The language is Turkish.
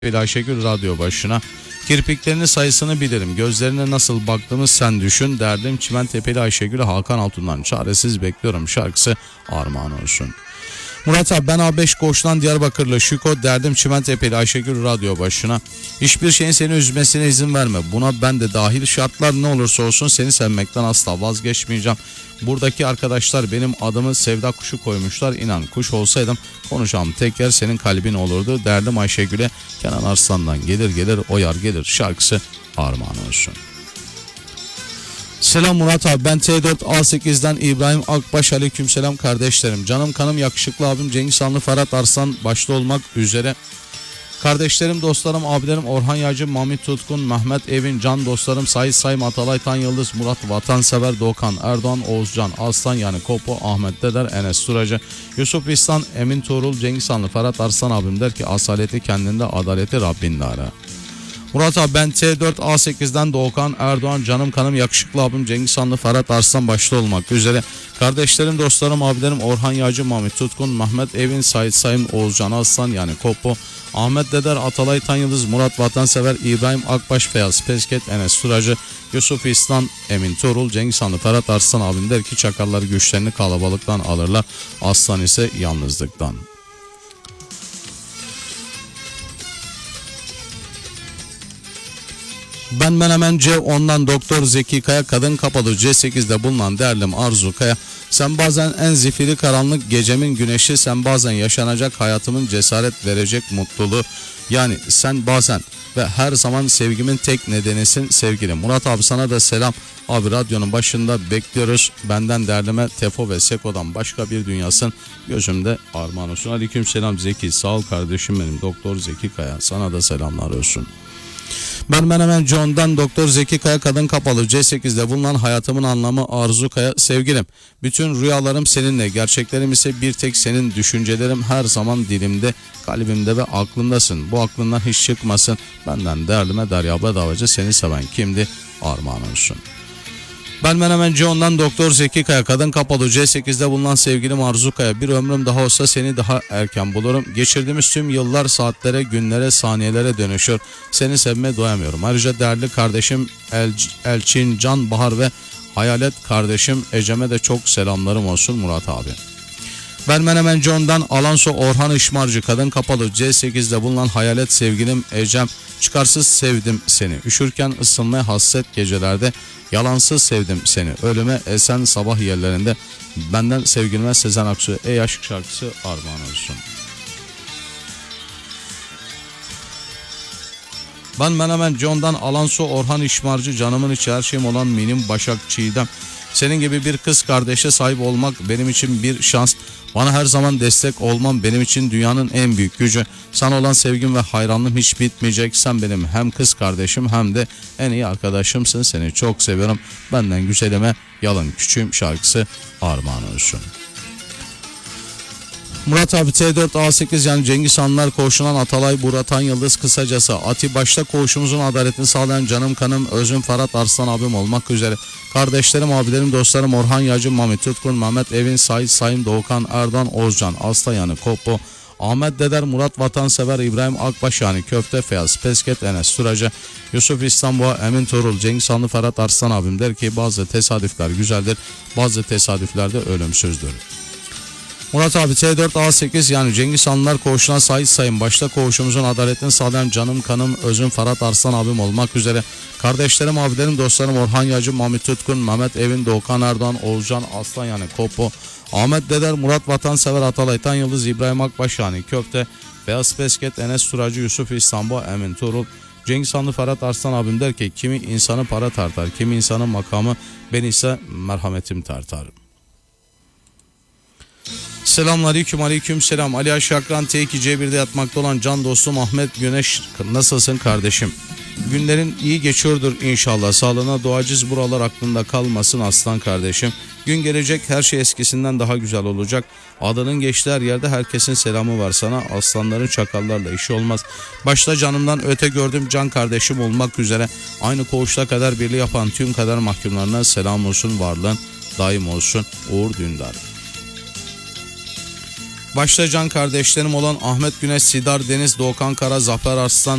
Ayşegül radyo başına. Kirpiklerinin sayısını bilirim. Gözlerine nasıl baktığımı sen düşün. Derdim Çimentepeli Ayşegül Hakan Altun'dan çaresiz bekliyorum şarkısı armağan olsun. Murat abi ben A5 Koç'tan Diyarbakırlı Şiko, derdim Çimentepeli Ayşegül radyo başına. Hiçbir şeyin seni üzmesine izin verme. Buna ben de dahil, şartlar ne olursa olsun seni sevmekten asla vazgeçmeyeceğim. Buradaki arkadaşlar benim adımı sevda kuşu koymuşlar. İnan kuş olsaydım konuşacağım tek yer senin kalbin olurdu. Derdim Ayşegül'e Kenan Arslan'dan gelir o yar gelir şarkısı armağan olsun. Selam Murat abi, ben T4A8'den İbrahim Akbaş. Aleykümselam kardeşlerim. Canım kanım yakışıklı abim Cengiz Hanlı, Ferhat Arslan başta olmak üzere. Kardeşlerim, dostlarım, abilerim Orhan Yağcı, Mahmut Tutkun, Mehmet Evin, can dostlarım Sait Sayım, Atalay Tan Yıldız, Murat Vatansever, Doğukan Erdoğan, Oğuzcan Aslan yani Kopo, Ahmet Deder, Enes Suracı, Yusuf İstan, Emin Tuğrul, Cengiz Hanlı, Ferhat Arslan abim der ki asaleti kendinde, adaleti Rabbinde ara. Murat abi ben T4A8'den Doğukan Erdoğan, canım kanım yakışıklı abim Cengiz Hanlı, Ferhat Arslan başta olmak üzere. Kardeşlerim, dostlarım, abilerim Orhan Yağcı, Mahmut Tutkun, Mehmet Evin, Sait Sayın, Oğuzcan Aslan yani Kopo, Ahmet Deder, Atalay Tan Yıldız, Murat Vatansever, İbrahim Akbaş, Feyyaz Pesket, Enes Suracı, Yusuf İslam, Emin Tuğrul, Cengiz Hanlı, Ferhat Arslan abim der ki çakallar güçlerini kalabalıktan alırlar, aslan ise yalnızlıktan. Ben Menemen C10'dan Doktor Zeki Kaya, kadın kapalı C8'de bulunan değerlim Arzu Kaya. Sen bazen en zifiri karanlık gecemin güneşi, sen bazen yaşanacak hayatımın cesaret verecek mutluluğu. Yani sen bazen ve her zaman sevgimin tek nedenisin sevgilim. Murat abi sana da selam. Abi radyonun başında bekliyoruz. Benden derleme Tefo ve Seko'dan başka bir dünyasın gözümde armağan olsun. Aleyküm selam Zeki, sağ ol kardeşim benim Doktor Zeki Kaya, sana da selamlar olsun. Ben Menemen John'dan Doktor Zeki Kaya, kadın kapalı C8'de bulunan hayatımın anlamı Arzu Kaya. Sevgilim, bütün rüyalarım seninle, gerçeklerim ise bir tek senin. Düşüncelerim her zaman dilimde, kalbimde ve aklımdasın. Bu aklından hiç çıkmasın. Benden değerlime Derya Bedavacı, seni seven kimdi armağan olsun. Ben Menemen John'dan Doktor Zeki Kaya, kadın kapalı C8'de bulunan sevgilim Arzu Kaya. Bir ömrüm daha olsa seni daha erken bulurum. Geçirdiğimiz tüm yıllar saatlere, günlere, saniyelere dönüşür. Seni sevmeye doyamıyorum. Ayrıca değerli kardeşim Elçin, Can Bahar ve Hayalet kardeşim Ecem'e de çok selamlarım olsun Murat abi. Ben Menemen John'dan Alanso Orhan İşmarcı, kadın kapalı C8'de bulunan hayalet sevgilim Ecem. Çıkarsız sevdim seni, üşürken ısınmaya hasret gecelerde, yalansız sevdim seni, ölüme esen sabah yerlerinde. Benden sevgilime Sezen Aksu, Ey Aşk şarkısı armağan olsun. Ben Menemen John'dan Alanso Orhan İşmarcı, canımın içi her şeyim olan Minim Başak Çiğdem. Senin gibi bir kız kardeşe sahip olmak benim için bir şans. Bana her zaman destek olman benim için dünyanın en büyük gücü. Sana olan sevgim ve hayranlığım hiç bitmeyecek. Sen benim hem kız kardeşim hem de en iyi arkadaşımsın. Seni çok seviyorum. Benden güzelime yalın küçüğüm şarkısı armağan olsun. Murat abi T4A8 yani Cengiz Hanlar koğuşundan Atalay Buratan Yıldız, kısacası Ati başta koğuşumuzun adaletini sağlayan canım kanım özüm Ferhat Arslan abim olmak üzere. Kardeşlerim, abilerim, dostlarım Orhan Yağcı, Mahmut Tutkun, Mehmet Evin, Sait Sayın, Doğukan Erdoğan, Oğuzcan Aslan yani Kopo, Ahmet Deder, Murat Vatansever, İbrahim Akbaş yani Köfte, Feyyaz Pesket, Enes Suracı, Yusuf İstanbul'a, Emin Tuğrul, Cengiz Hanlı, Ferhat Arslan abim der ki bazı tesadüfler güzeldir, bazı tesadüfler de ölümsüzdür. Murat abi T4A8 yani Cengiz Hanlar koğuşuna Sait Sayın başta koğuşumuzun adaletini sağlayan canım kanım özüm Ferhat Arslan abim olmak üzere. Kardeşlerim, abilerim, dostlarım Orhan Yağcı, Mahmut Tutkun, Mehmet Evin, Doğukan Erdoğan, Oğuzcan Aslan yani Kopo, Ahmet Deder, Murat Vatansever, Atalay Tan Yıldız, İbrahim Akbaş yani Köfte, Beyaz Pesket, Enes Suracı, Yusuf İstanbul, Emin Tuğrul, Cengiz Hanlı, Ferhat Arslan abim der ki kimi insanı para tartar, kimi insanın makamı, beni ise merhametim tartar. Selamünaleyküm, aleyküm selam. Ali Aşakran T2C1'de yatmakta olan can dostum Ahmet Güneş, nasılsın kardeşim? Günlerin iyi geçiyordur inşallah. Sağlığına duacız, buralar aklında kalmasın aslan kardeşim. Gün gelecek, her şey eskisinden daha güzel olacak. Adının geçtiği her yerde herkesin selamı var sana. Aslanların çakallarla işi olmaz. Başta canımdan öte gördüm can kardeşim olmak üzere. Aynı koğuşta kader birliği yapan tüm kader mahkumlarına selam olsun, varlığın daim olsun. Uğur Dündar. Başta can kardeşlerim olan Ahmet Güneş, Sidar Deniz, Doğukan Kara, Zafer Arslan,